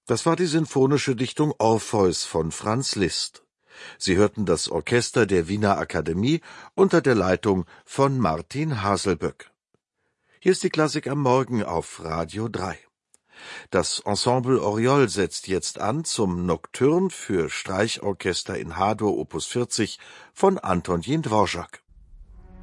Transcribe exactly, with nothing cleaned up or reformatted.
Das war die sinfonische Dichtung Orpheus von Franz Liszt. Sie hörten das Orchester der Wiener Akademie unter der Leitung von Martin Haselböck. Hier ist die Klassik am Morgen auf Radio drei. Das Ensemble Oriol setzt jetzt an zum Nocturne für Streichorchester in H-Dur Opus vierzig von Antonín Dvořák.